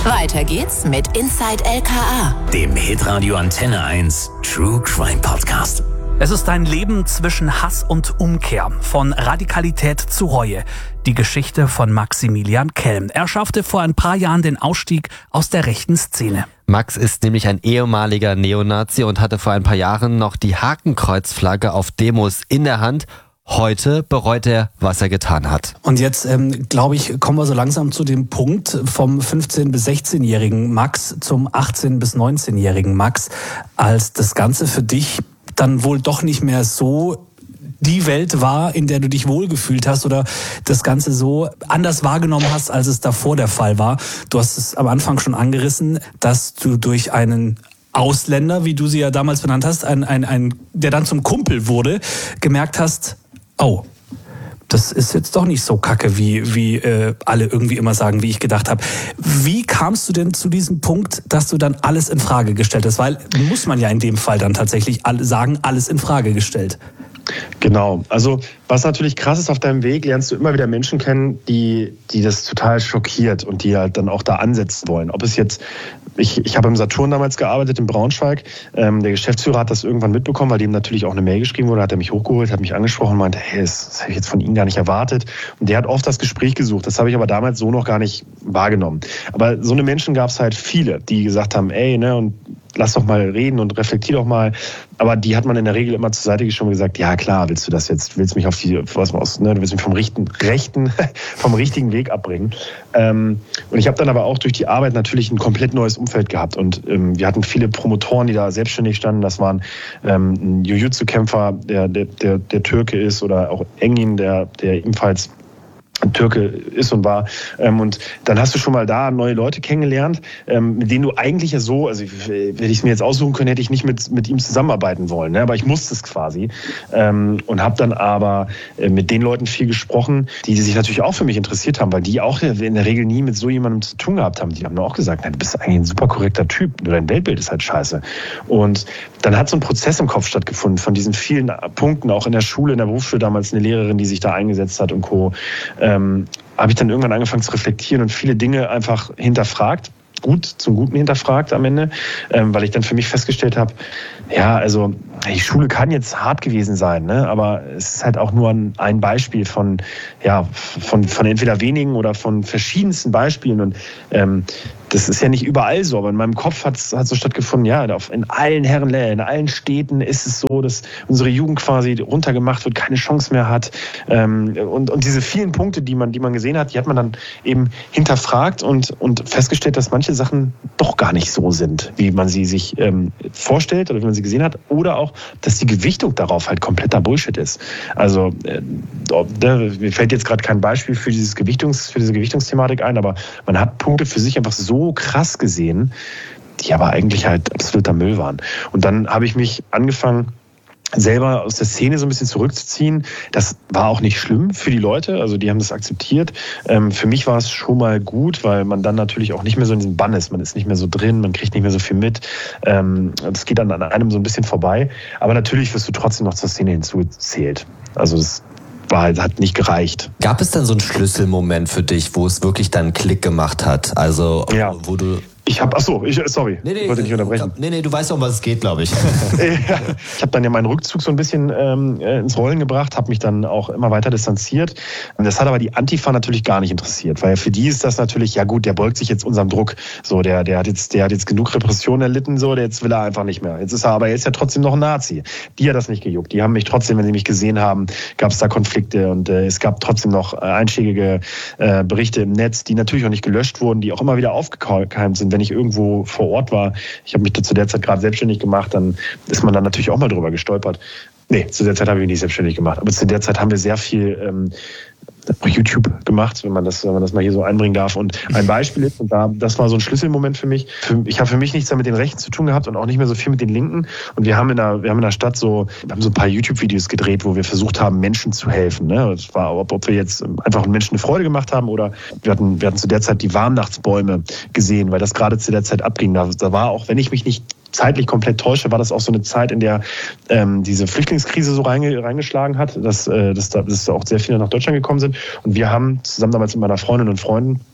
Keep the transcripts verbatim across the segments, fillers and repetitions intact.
Weiter geht's mit Inside L K A, dem Hitradio Antenne eins True Crime Podcast. Es ist ein Leben zwischen Hass und Umkehr, von Radikalität zu Reue. Die Geschichte von Maximilian Kelm. Er schaffte vor ein paar Jahren den Ausstieg aus der rechten Szene. Max ist nämlich ein ehemaliger Neonazi und hatte vor ein paar Jahren noch die Hakenkreuzflagge auf Demos in der Hand. Heute bereut er, was er getan hat. Und jetzt, ähm, glaube ich, kommen wir so langsam zu dem Punkt vom fünfzehn- bis sechzehnjährigen Max zum achtzehn- bis neunzehnjährigen Max, als das Ganze für dich dann wohl doch nicht mehr so die Welt war, in der du dich wohlgefühlt hast oder das Ganze so anders wahrgenommen hast, als es davor der Fall war. Du hast es am Anfang schon angerissen, dass du durch einen Ausländer, wie du sie ja damals benannt hast, ein, ein, ein, der dann zum Kumpel wurde, gemerkt hast, oh, das ist jetzt doch nicht so kacke, wie, wie äh, alle irgendwie immer sagen, wie ich gedacht habe. Wie kamst du denn zu diesem Punkt, dass du dann alles in Frage gestellt hast? Weil muss man ja in dem Fall dann tatsächlich alle sagen, alles in Frage gestellt. Genau, also was natürlich krass ist, auf deinem Weg lernst du immer wieder Menschen kennen, die, die das total schockiert und die halt dann auch da ansetzen wollen. Ob es jetzt, ich, ich habe im Saturn damals gearbeitet, in Braunschweig, ähm, der Geschäftsführer hat das irgendwann mitbekommen, weil dem natürlich auch eine Mail geschrieben wurde, hat er mich hochgeholt, hat mich angesprochen und meinte, hey, das, das habe ich jetzt von Ihnen gar nicht erwartet. Und der hat oft das Gespräch gesucht, das habe ich aber damals so noch gar nicht wahrgenommen. Aber so eine Menschen gab es halt viele, die gesagt haben, ey, ne, und lass doch mal reden und reflektier doch mal. Aber die hat man in der Regel immer zur Seite geschoben und gesagt, ja klar, willst du das jetzt, willst du mich auf die, was aus, ne, du willst mich vom rechten, rechten, vom richtigen Weg abbringen. Ähm, und ich habe dann aber auch durch die Arbeit natürlich ein komplett neues Umfeld gehabt. Und ähm, wir hatten viele Promotoren, die da selbstständig standen. Das waren ähm, ein Jiu-Jitsu-Kämpfer, der, der, der, der Türke ist, oder auch Engin, der, der ebenfalls Türke ist und war. Und dann hast du schon mal da neue Leute kennengelernt, mit denen du eigentlich ja so, also hätte ich es mir jetzt aussuchen können, hätte ich nicht mit, mit ihm zusammenarbeiten wollen. Aber ich musste es quasi. Und habe dann aber mit den Leuten viel gesprochen, die sich natürlich auch für mich interessiert haben, weil die auch in der Regel nie mit so jemandem zu tun gehabt haben. Die haben mir auch gesagt, du bist eigentlich ein super korrekter Typ, nur dein Weltbild ist halt scheiße. Und dann hat so ein Prozess im Kopf stattgefunden von diesen vielen Punkten, auch in der Schule, in der Berufsschule damals eine Lehrerin, die sich da eingesetzt hat und Co. Ähm, habe ich dann irgendwann angefangen zu reflektieren und viele Dinge einfach hinterfragt, gut, zum Guten hinterfragt am Ende, ähm, weil ich dann für mich festgestellt habe, ja, also die Schule kann jetzt hart gewesen sein, ne? Aber es ist halt auch nur ein, ein Beispiel von, ja, von, von entweder wenigen oder von verschiedensten Beispielen und ähm, das ist ja nicht überall so, aber in meinem Kopf hat es so stattgefunden, ja, in allen Herrenläden, in allen Städten ist es so, dass unsere Jugend quasi runtergemacht wird, keine Chance mehr hat. Und, und diese vielen Punkte, die man, die man gesehen hat, die hat man dann eben hinterfragt und, und festgestellt, dass manche Sachen doch gar nicht so sind, wie man sie sich ähm, vorstellt oder wie man sie gesehen hat. Oder auch, dass die Gewichtung darauf halt kompletter Bullshit ist. Also äh, mir fällt jetzt gerade kein Beispiel für, dieses Gewichtungs, für diese Gewichtungsthematik ein, aber man hat Punkte für sich einfach so krass gesehen, die aber eigentlich halt absoluter Müll waren. Und dann habe ich mich angefangen, selber aus der Szene so ein bisschen zurückzuziehen. Das war auch nicht schlimm für die Leute, also die haben das akzeptiert. Ähm, für mich war es schon mal gut, weil man dann natürlich auch nicht mehr so in diesem Bann ist. Man ist nicht mehr so drin, man kriegt nicht mehr so viel mit. Ähm, das geht dann an einem so ein bisschen vorbei. Aber natürlich wirst du trotzdem noch zur Szene hinzugezählt. Also das war, hat nicht gereicht. Gab es dann so einen Schlüsselmoment für dich, wo es wirklich dann Klick gemacht hat? Also ja. wo du... Ich habe, achso, ich, sorry, nee, nee, ich wollte nicht unterbrechen. Nee, nee, du weißt auch, um was es geht, glaube ich. Ja, ich habe dann ja meinen Rückzug so ein bisschen ähm, ins Rollen gebracht, habe mich dann auch immer weiter distanziert. Das hat aber die Antifa natürlich gar nicht interessiert, weil für die ist das natürlich, ja gut, der beugt sich jetzt unserem Druck. So, der, der hat jetzt, der hat jetzt genug Repression erlitten, so, jetzt will er einfach nicht mehr. Jetzt ist er, aber er ist ja trotzdem noch ein Nazi. Die hat das nicht gejuckt. Die haben mich trotzdem, wenn sie mich gesehen haben, gab es da Konflikte und äh, es gab trotzdem noch äh, einschlägige äh, Berichte im Netz, die natürlich auch nicht gelöscht wurden, die auch immer wieder aufgekeimt sind, wenn ich irgendwo vor Ort war. Ich habe mich zu der Zeit gerade selbstständig gemacht, dann ist man dann natürlich auch mal drüber gestolpert. Nee, zu der Zeit habe ich mich nicht selbstständig gemacht, aber zu der Zeit haben wir sehr viel ähm, auf YouTube gemacht, wenn man das, wenn man das mal hier so einbringen darf. Und ein Beispiel ist, und da, das war so ein Schlüsselmoment für mich. Für, ich habe für mich nichts mehr mit den Rechten zu tun gehabt und auch nicht mehr so viel mit den Linken. Und wir haben in der, wir haben in der Stadt so, wir haben so ein paar YouTube-Videos gedreht, wo wir versucht haben, Menschen zu helfen. Ne? Das war, ob, ob wir jetzt einfach Menschen eine Freude gemacht haben oder wir hatten, wir hatten zu der Zeit die Warmnachtsbäume gesehen, weil das gerade zu der Zeit abging. Da, da war auch, wenn ich mich nicht zeitlich komplett täusche, war das auch so eine Zeit, in der ähm, diese Flüchtlingskrise so reinge, reingeschlagen hat, dass, äh, dass, da, dass da auch sehr viele nach Deutschland gekommen sind. Und wir haben zusammen damals mit meiner Freundin und Freunden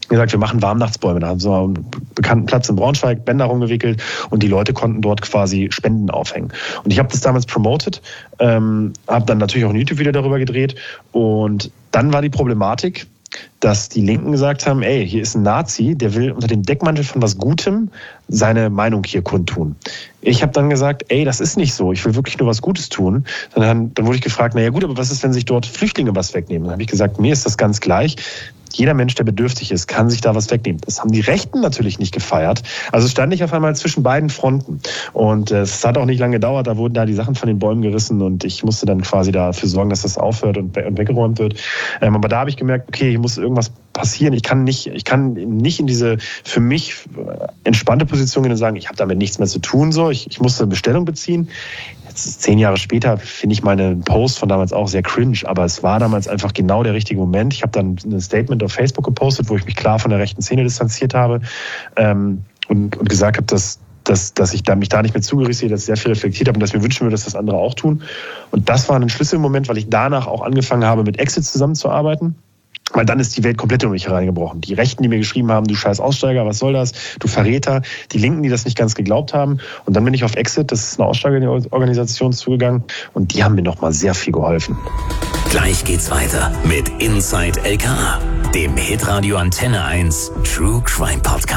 gesagt, wir machen Warmnachtsbäume. Da haben sie einen bekannten Platz in Braunschweig, Bänder rumgewickelt und die Leute konnten dort quasi Spenden aufhängen. Und ich habe das damals promoted, ähm, habe dann natürlich auch ein YouTube-Video darüber gedreht und dann war die Problematik, dass die Linken gesagt haben, ey, hier ist ein Nazi, der will unter dem Deckmantel von was Gutem seine Meinung hier kundtun. Ich habe dann gesagt, ey, das ist nicht so, ich will wirklich nur was Gutes tun. Dann, dann wurde ich gefragt, naja gut, aber was ist, wenn sich dort Flüchtlinge was wegnehmen? Dann habe ich gesagt, mir ist das ganz gleich. Jeder Mensch, der bedürftig ist, kann sich da was wegnehmen. Das haben die Rechten natürlich nicht gefeiert. Also stand ich auf einmal zwischen beiden Fronten. Und äh, es hat auch nicht lange gedauert, da wurden da die Sachen von den Bäumen gerissen und ich musste dann quasi dafür sorgen, dass das aufhört und, we- und weggeräumt wird. Ähm, aber da habe ich gemerkt, okay, hier muss irgendwas passieren. Ich kann nicht, ich kann nicht in diese für mich entspannte Position gehen und sagen, ich habe damit nichts mehr zu tun. So, ich, ich musste Bestellung beziehen. Jetzt zehn Jahre später finde ich meine Post von damals auch sehr cringe, aber es war damals einfach genau der richtige Moment. Ich habe dann ein Statement auf Facebook gepostet, wo ich mich klar von der rechten Szene distanziert habe ähm, und, und gesagt habe, dass, dass, dass ich da, mich da nicht mehr zugerissen sehe, dass ich sehr viel reflektiert habe und dass ich mir wünschen würde, dass das andere auch tun. Und das war ein Schlüsselmoment, weil ich danach auch angefangen habe, mit Exit zusammenzuarbeiten. Weil dann ist die Welt komplett um mich hereingebrochen. Die Rechten, die mir geschrieben haben, du scheiß Aussteiger, was soll das? Du Verräter. Die Linken, die das nicht ganz geglaubt haben. Und dann bin ich auf Exit, das ist eine Aussteigerorganisation, zugegangen. Und die haben mir nochmal sehr viel geholfen. Gleich geht's weiter mit Inside L K A, dem Hitradio Antenne eins True Crime Podcast.